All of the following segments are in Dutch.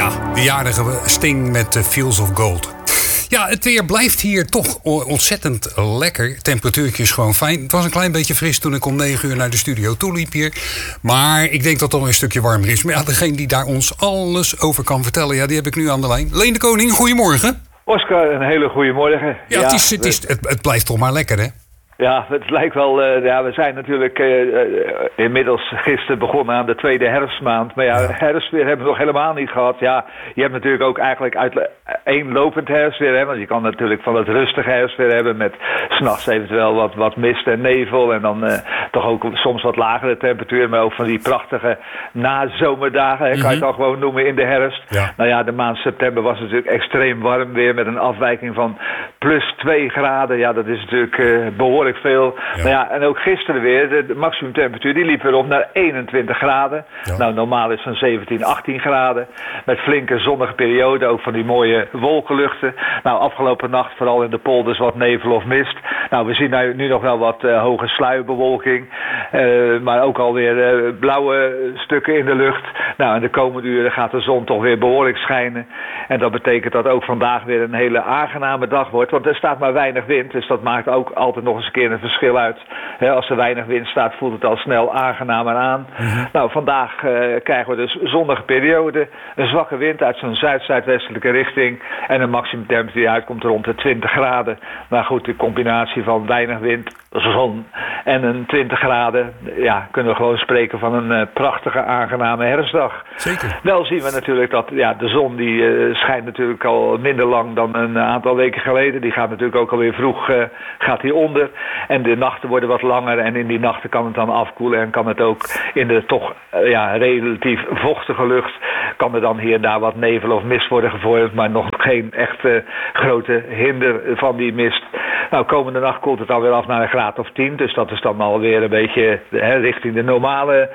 Ja, de jarige Sting met Fields of Gold. Ja, het weer blijft hier toch ontzettend lekker. Temperatuurtje is gewoon fijn. Het was een klein beetje fris toen ik om 9 uur naar de studio toe liep hier. Maar ik denk dat het al een stukje warmer is. Maar ja, degene die daar ons alles over kan vertellen, ja, die heb ik nu aan de lijn. Leen de Koning, goedemorgen. Oscar, een hele goede morgen. Ja, het blijft toch maar lekker, hè? Ja, het lijkt wel... we zijn natuurlijk inmiddels gisteren begonnen aan de tweede herfstmaand. Maar ja, herfstweer hebben we nog helemaal niet gehad. Ja, je hebt natuurlijk ook eigenlijk één lopend herfstweer. Hè, want je kan natuurlijk van het rustige herfstweer hebben met 's nachts eventueel wat mist en nevel. En dan toch ook soms wat lagere temperatuur. Maar ook van die prachtige nazomerdagen, kan je het dan gewoon noemen in de herfst. Ja. Nou ja, de maand september was natuurlijk extreem warm weer met een afwijking van plus 2 graden. Ja, dat is natuurlijk behoorlijk veel. Ja. Nou ja, en ook gisteren weer, de maximumtemperatuur die liep weer op naar 21 graden. Ja. Nou, normaal is het 17, 18 graden. Met flinke zonnige perioden, ook van die mooie wolkenluchten. Nou, afgelopen nacht vooral in de polders wat nevel of mist. Nou, we zien nu nog wel wat hoge sluierbewolking. Maar ook alweer blauwe stukken in de lucht. Nou, in de komende uren gaat de zon toch weer behoorlijk schijnen. En dat betekent dat ook vandaag weer een hele aangename dag wordt. Want er staat maar weinig wind, dus dat maakt ook altijd nog eens een keer een verschil uit. Als er weinig wind staat, voelt het al snel aangenamer aan. Nou, vandaag krijgen we dus zonnige periode. Een zwakke wind uit zo'n zuid-zuidwestelijke richting. En een maximumtemperatuur die uitkomt rond de 20 graden. Maar goed, de combinatie van weinig wind, zon en een 20 graden... ja, kunnen we gewoon spreken van een prachtige, aangename herfstdag. Zeker. Wel zien we natuurlijk dat de zon die schijnt natuurlijk al minder lang dan een aantal weken geleden. Die gaat natuurlijk ook alweer vroeg gaat die onder. En de nachten worden wat langer en in die nachten kan het dan afkoelen. En kan het ook in de toch relatief vochtige lucht, kan er dan hier en daar wat nevel of mist worden gevormd. Maar nog geen echte grote hinder van die mist. Nou, komende nacht koelt het alweer af naar een graad of 10. Dus dat is dan alweer een beetje richting de normale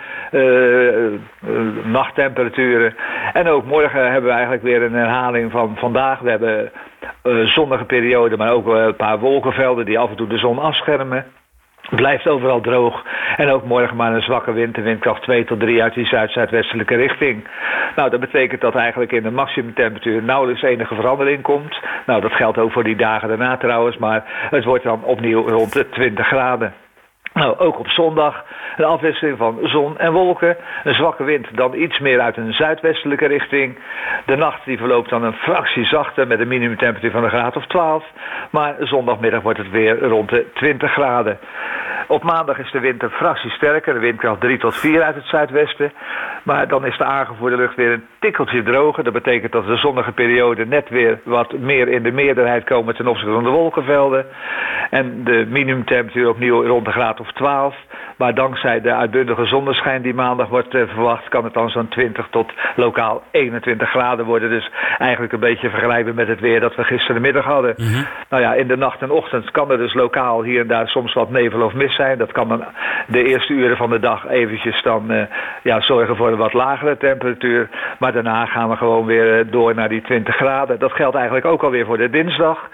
nachttemperaturen. En ook morgen hebben we eigenlijk weer een herhaling van vandaag. We hebben zonnige perioden, maar ook een paar wolkenvelden die af en toe de zon afschermen. Het blijft overal droog. En ook morgen maar een zwakke wind, de windkracht 2 tot 3 uit die zuid-zuidwestelijke richting. Nou, dat betekent dat eigenlijk in de maximumtemperatuur nauwelijks enige verandering komt. Nou, dat geldt ook voor die dagen daarna trouwens, maar het wordt dan opnieuw rond de 20 graden. Nou, ook op zondag een afwisseling van zon en wolken. Een zwakke wind, dan iets meer uit een zuidwestelijke richting. De nacht die verloopt dan een fractie zachter met een minimumtemperatuur van een graad of 12. Maar zondagmiddag wordt het weer rond de 20 graden. Op maandag is de wind een fractie sterker, de windkracht 3 tot 4 uit het zuidwesten. Maar dan is de aangevoerde lucht weer een tikkeltje droger. Dat betekent dat de zonnige perioden net weer wat meer in de meerderheid komen ten opzichte van de wolkenvelden. En de minimumtemperatuur opnieuw rond de graad of 12. Maar dankzij de uitbundige zonneschijn die maandag wordt verwacht, kan het dan zo'n 20 tot lokaal 21 graden worden. Dus eigenlijk een beetje vergelijkbaar met het weer dat we gisterenmiddag hadden. Nou ja, in de nacht en ochtend kan er dus lokaal hier en daar soms wat nevel of mist zijn. Dat kan dan de eerste uren van de dag eventjes dan zorgen voor een wat lagere temperatuur. Maar daarna gaan we gewoon weer door naar die 20 graden. Dat geldt eigenlijk ook alweer voor de dinsdag.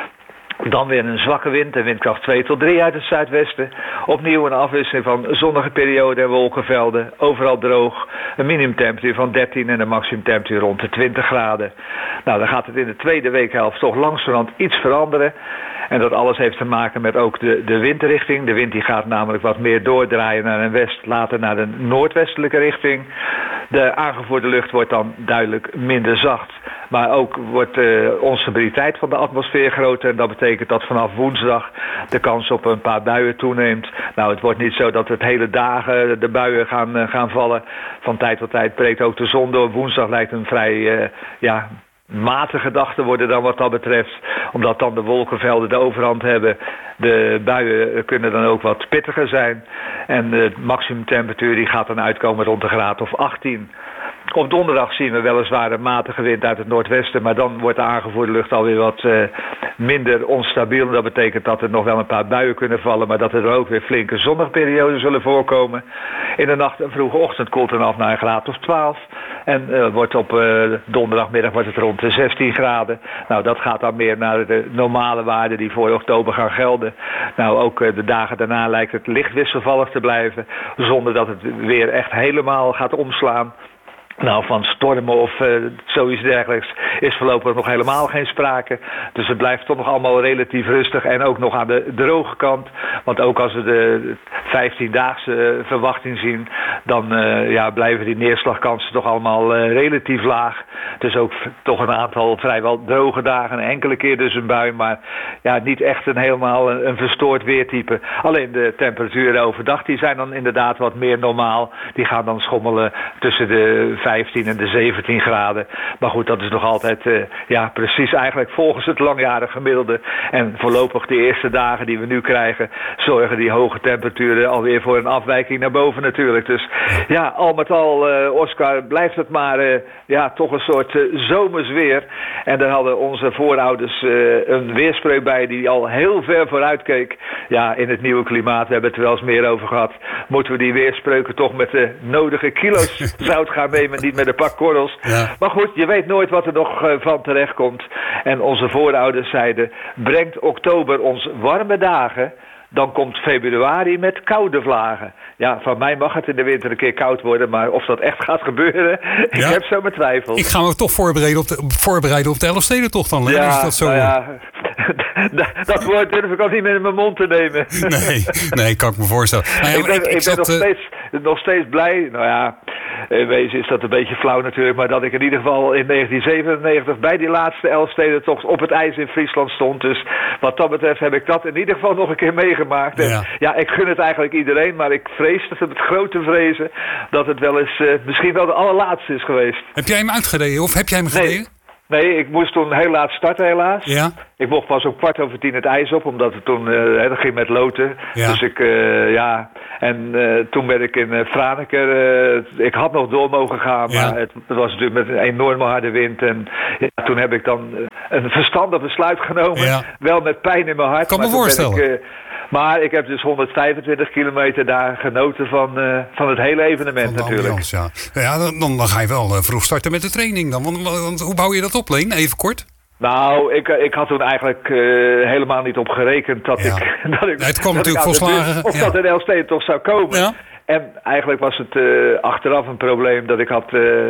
Dan weer een zwakke wind, de windkracht 2 tot 3 uit het zuidwesten. Opnieuw een afwisseling van zonnige perioden en wolkenvelden. Overal droog. Een minimumtemperatuur van 13 en een maximumtemperatuur rond de 20 graden. Nou, dan gaat het in de tweede weekhelft toch langzamerhand iets veranderen. En dat alles heeft te maken met ook de windrichting. De wind die gaat namelijk wat meer doordraaien naar een west, later naar de noordwestelijke richting. De aangevoerde lucht wordt dan duidelijk minder zacht. Maar ook wordt de onstabiliteit van de atmosfeer groter. En dat betekent dat vanaf woensdag de kans op een paar buien toeneemt. Nou, het wordt niet zo dat het hele dagen de buien gaan vallen. Van tijd tot tijd breekt ook de zon door. Woensdag lijkt een vrij matige dag te worden dan wat dat betreft. Omdat dan de wolkenvelden de overhand hebben. De buien kunnen dan ook wat pittiger zijn. En de maximumtemperatuur die gaat dan uitkomen rond de graad of 18. Op donderdag zien we weliswaar een matige wind uit het noordwesten, maar dan wordt de aangevoerde lucht alweer wat minder onstabiel. Dat betekent dat er nog wel een paar buien kunnen vallen, maar dat er ook weer flinke zonnige perioden zullen voorkomen. In de nacht en vroege ochtend koelt het af naar een graad of 12. En wordt op donderdagmiddag wordt het rond de 16 graden. Nou, dat gaat dan meer naar de normale waarden die voor oktober gaan gelden. Nou, ook de dagen daarna lijkt het licht wisselvallig te blijven, zonder dat het weer echt helemaal gaat omslaan. Nou, van stormen of zoiets dergelijks is voorlopig nog helemaal geen sprake. Dus het blijft toch nog allemaal relatief rustig en ook nog aan de droge kant. Want ook als we de 15-daagse verwachting zien, dan blijven die neerslagkansen toch allemaal relatief laag. Dus ook toch een aantal vrijwel droge dagen, een enkele keer dus een bui, maar ja, niet echt helemaal een verstoord weertype. Alleen de temperaturen overdag, die zijn dan inderdaad wat meer normaal. Die gaan dan schommelen tussen de 15 en de 17 graden. Maar goed, dat is nog altijd precies eigenlijk volgens het langjarig gemiddelde. En voorlopig de eerste dagen die we nu krijgen, zorgen die hoge temperaturen alweer voor een afwijking naar boven natuurlijk. Dus ja, al met al, Oscar, blijft het maar toch een soort zomers weer. En daar hadden onze voorouders een weerspreuk bij die al heel ver vooruit keek. Ja, in het nieuwe klimaat, we hebben het er wel eens meer over gehad, moeten we die weerspreuken toch met de nodige kilo's zout gaan nemen, niet met een pak korrels. Ja. Maar goed, je weet nooit wat er nog van terecht komt. En onze voorouders zeiden, brengt oktober ons warme dagen, dan komt februari met koude vlagen. Ja, van mij mag het in de winter een keer koud worden, maar of dat echt gaat gebeuren, ik heb zo mijn twijfels. Ik ga me toch voorbereiden op de Elfstedentocht dan. Ja, is dat zo? Dat woord durf ik al niet meer in mijn mond te nemen. Nee, kan ik me voorstellen. Ik ben nog steeds blij. Nou ja, in wezen is dat een beetje flauw natuurlijk, maar dat ik in ieder geval in 1997 bij die laatste Elfstedentocht op het ijs in Friesland stond. Dus wat dat betreft heb ik dat in ieder geval nog een keer meegemaakt. En ik gun het eigenlijk iedereen, maar ik vrees dat het grote vrezen dat het wel eens misschien wel de allerlaatste is geweest. Heb jij hem uitgereden of heb jij hem gereden? Nee, ik moest toen heel laat starten helaas. Ja. Ik mocht pas om 9:15 het ijs op, omdat het toen dat ging met loten. Ja. Dus toen ben ik in Franeker. Ik had nog door mogen gaan, maar het was natuurlijk met een enorme harde wind. En toen heb ik dan een verstandig besluit genomen. Ja. Wel met pijn in mijn hart. Kan me voorstellen. Maar ik heb dus 125 kilometer daar genoten van het hele evenement natuurlijk. Ambiance, dan ga je wel vroeg starten met de training dan. Want hoe bouw je dat op, Leen? Even kort. Nou, ik had toen eigenlijk helemaal niet op gerekend dat ik... Het kwam natuurlijk volslagen. Of dat een Elfsteden toch zou komen. Ja. En eigenlijk was het achteraf een probleem dat ik had...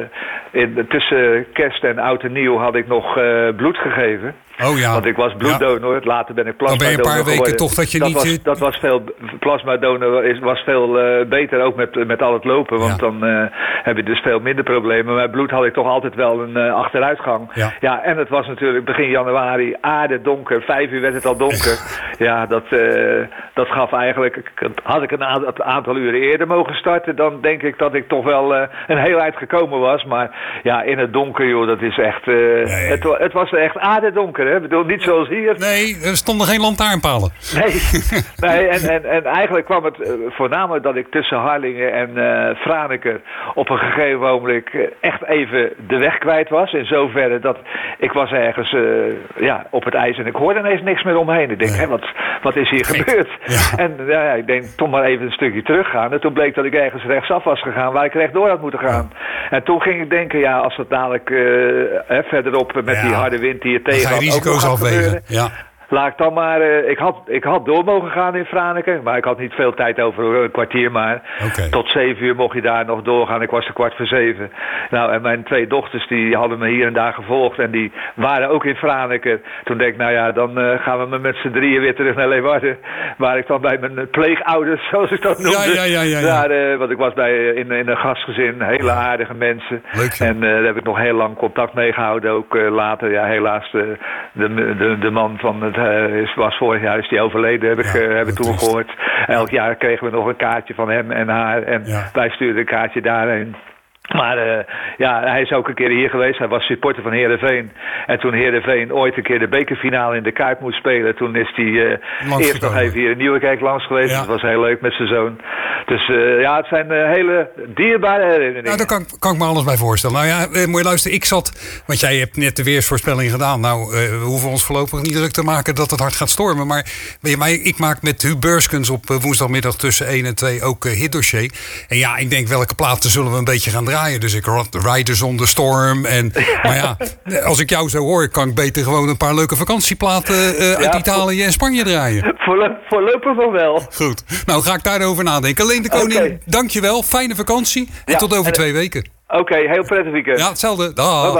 tussen kerst en oud en nieuw had ik nog bloed gegeven. Oh ja. Want ik was bloeddonor. Later ben ik plasmadonor geworden. Dan ben je een paar weken toch dat je dat was veel... Plasmadonor was veel beter ook met al het lopen. Want dan heb je dus veel minder problemen. Maar bloed had ik toch altijd wel een achteruitgang. Ja, en het was natuurlijk begin januari aardedonker. 5 uur werd het al donker. Ja, dat gaf eigenlijk... Had ik een aantal uren eerder mogen starten, dan denk ik dat ik toch wel een heel eind gekomen was. Maar ja, in het donker, joh, dat is echt... Het was echt aardedonker. Ik bedoel, niet zoals hier. Nee, er stonden geen lantaarnpalen. Nee, en eigenlijk kwam het voornamelijk dat ik tussen Harlingen en Franeker op een gegeven moment echt even de weg kwijt was. In zoverre dat ik was ergens op het ijs en ik hoorde ineens niks meer omheen. Ik denk, wat is hier gebeurd? Ja. En ik denk, toch maar even een stukje teruggaan. En toen bleek dat ik ergens rechtsaf was gegaan waar ik rechtdoor had moeten gaan. Ja. En toen ging ik denken, als het dadelijk verderop met die harde wind die je tegen had, risico's afwegen. Ja. Laat ik dan maar... Ik had door mogen gaan in Franeker, maar ik had niet veel tijd over, een kwartier maar. Okay. Tot 7 uur mocht je daar nog doorgaan. Ik was 6:45. Nou, en mijn 2 dochters die hadden me hier en daar gevolgd en die waren ook in Franeker. Toen denk ik, dan gaan we met z'n drieën weer terug naar Leeuwarden, waar ik dan bij mijn pleegouders, zoals ik dat noemde. Ja. Daar, want ik was in een gastgezin, hele aardige mensen. Leuk, en daar heb ik nog heel lang contact mee gehouden. Ook later, helaas de man van het was vorig jaar is die overleden, heb ik toen gehoord. Elk jaar kregen we nog een kaartje van hem en haar. En wij stuurden een kaartje daarheen. Maar hij is ook een keer hier geweest. Hij was supporter van Heerenveen. En toen Heerenveen ooit een keer de bekerfinale in de Kuip moest spelen, toen is hij eerst nog even hier in Nieuwekerk langs geweest. Ja. Dat was heel leuk met zijn zoon. Dus het zijn hele dierbare herinneringen. Nou, daar kan ik me alles bij voorstellen. Nou ja, moet je luisteren. Want jij hebt net de weersvoorspelling gedaan. Nou, we hoeven ons voorlopig niet druk te maken dat het hard gaat stormen. Maar ik maak met Huub Beurskens op woensdagmiddag tussen 1 en 2 ook hitdossier. En ik denk, welke platen zullen we een beetje gaan draaien? Dus ik Riders on the Storm. Maar als ik jou zo hoor, kan ik beter gewoon een paar leuke vakantieplaten uit Italië en Spanje draaien. Voorlopig nog wel. Goed. Nou, ga ik daarover nadenken. Leen de Koning, dank je wel. Fijne vakantie. En tot over 2 weken. Oké, heel prettig weekend. Ja, hetzelfde. Dag.